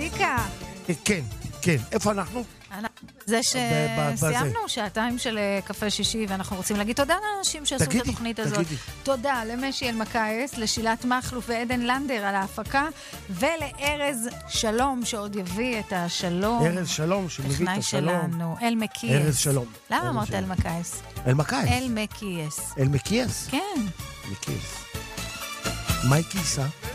צביקה. כן, כן. איפה אנחנו? זה שסיימנו שעתיים של קפה שישי, ואנחנו רוצים להגיד תודה לאנשים שעשו את התוכנית הזאת. תודה למשי אלמקייס, לשילת מחלוף ועדן לנדר על ההפקה, ולארז שלום שעוד יביא את השלום. ארז שלום שמביא את השלום. שלנו, אל מקייס. ארז שלום. למה אמרת אל מקייס? אל מקייס. אל מקייס. אל מקייס? כן. מקייס. מייקי עיסה.